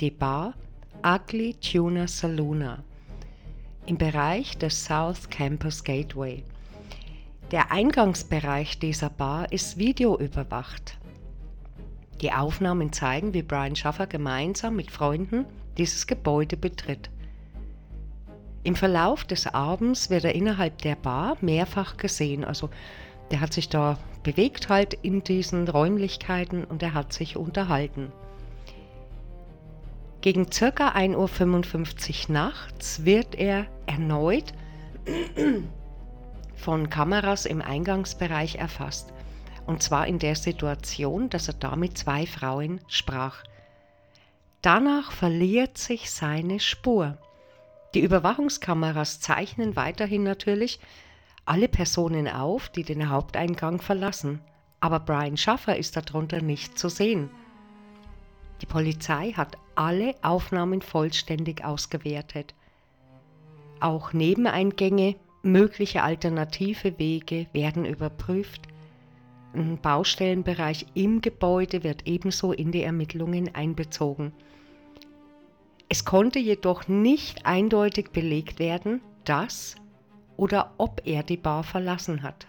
die Bar Ugly Tuna Saloona im Bereich des South Campus Gateway. Der Eingangsbereich dieser Bar ist videoüberwacht. Die Aufnahmen zeigen, wie Brian Shaffer gemeinsam mit Freunden dieses Gebäude betritt. Im Verlauf des Abends wird er innerhalb der Bar mehrfach gesehen. Also der hat sich da bewegt halt in diesen Räumlichkeiten und er hat sich unterhalten. Gegen ca. 1:55 Uhr nachts wird er erneut von Kameras im Eingangsbereich erfasst. Und zwar in der Situation, dass er da mit 2 Frauen sprach. Danach verliert sich seine Spur. Die Überwachungskameras zeichnen weiterhin natürlich alle Personen auf, die den Haupteingang verlassen. Aber Brian Shaffer ist darunter nicht zu sehen. Die Polizei hat alle Aufnahmen vollständig ausgewertet. Auch Nebeneingänge, mögliche alternative Wege werden überprüft. Ein Baustellenbereich im Gebäude wird ebenso in die Ermittlungen einbezogen. Es konnte jedoch nicht eindeutig belegt werden, dass oder ob er die Bar verlassen hat.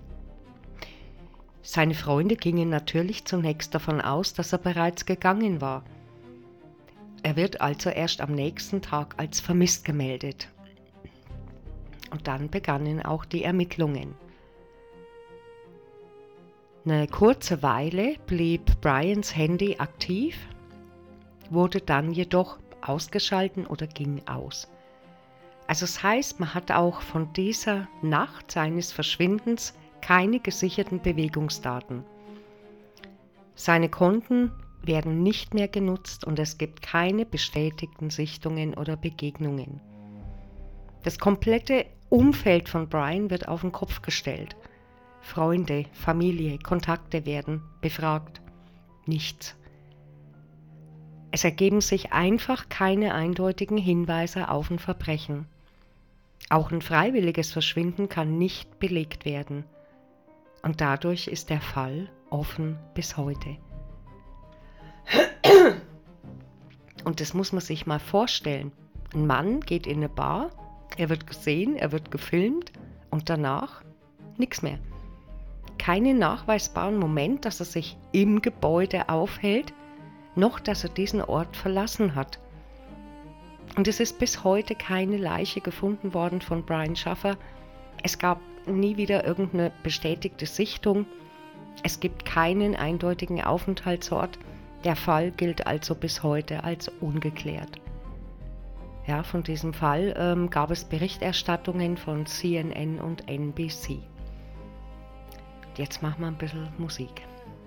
Seine Freunde gingen natürlich zunächst davon aus, dass er bereits gegangen war. Er wird also erst am nächsten Tag als vermisst gemeldet. Und dann begannen auch die Ermittlungen. Eine kurze Weile blieb Brians Handy aktiv, wurde dann jedoch ausgeschalten oder ging aus. Also das heißt, man hat auch von dieser Nacht seines Verschwindens keine gesicherten Bewegungsdaten. Seine Konten werden nicht mehr genutzt und es gibt keine bestätigten Sichtungen oder Begegnungen. Das komplette Umfeld von Brian wird auf den Kopf gestellt. Freunde, Familie, Kontakte werden befragt. Nichts. Es ergeben sich einfach keine eindeutigen Hinweise auf ein Verbrechen. Auch ein freiwilliges Verschwinden kann nicht belegt werden. Und dadurch ist der Fall offen bis heute. Und das muss man sich mal vorstellen. Ein Mann geht in eine Bar, er wird gesehen, er wird gefilmt und danach nichts mehr. Keinen nachweisbaren Moment, dass er sich im Gebäude aufhält, noch dass er diesen Ort verlassen hat. Und es ist bis heute keine Leiche gefunden worden von Brian Shaffer. Es gab nie wieder irgendeine bestätigte Sichtung. Es gibt keinen eindeutigen Aufenthaltsort. Der Fall gilt also bis heute als ungeklärt. Ja, von diesem Fall gab es Berichterstattungen von CNN und NBC. Jetzt machen wir ein bisschen Musik.